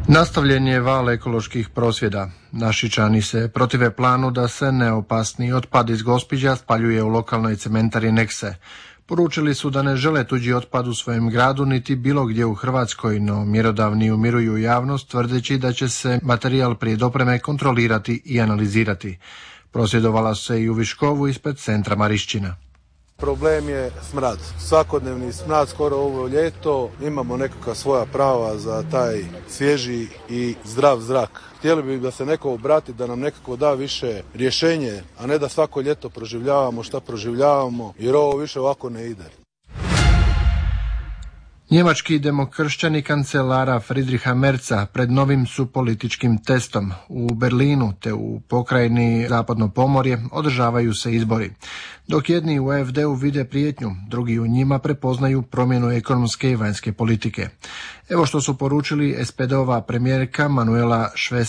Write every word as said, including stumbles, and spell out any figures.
Nastavljen je val ekoloških prosvjeda. Našičani se protive planu da se neopasni otpad iz Gospića spaljuje u lokalnoj cementari Nekse. Poručili su da ne žele tuđi otpad u svojem gradu niti bilo gdje u Hrvatskoj, no mjerodavni umiruju javnost tvrdeći da će se materijal prije dopreme kontrolirati i analizirati. Prosvjedovala se i u Viškovu ispred centra Marišćina. Problem je smrad. Svakodnevni smrad skoro ovo ljeto. Imamo nekakva svoja prava za taj svježi i zdrav zrak. Htjeli bi da se neko obrati, da nam nekako da više rješenje, a ne da svako ljeto proživljavamo šta proživljavamo, jer ovo više ovako ne ide. Njemački demokršćani kancelara Friedricha Merza pred novim su političkim testom. U Berlinu te u pokrajini Zapadno Pomorje održavaju se izbori. Dok jedni u A F D-u vide prijetnju, drugi u njima prepoznaju promjenu ekonomske i vanjske politike. Evo što su poručili S P D-ova premijerka Manuela Schwesig